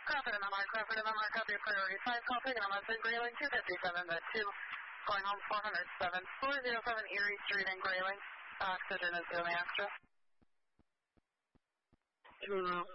Crawford and MR, Crawford and MR, copy priority 5, call taken on message Grayling 257, the 2, going home 407, 407 Erie Street in Grayling. Oxygen is doing extra.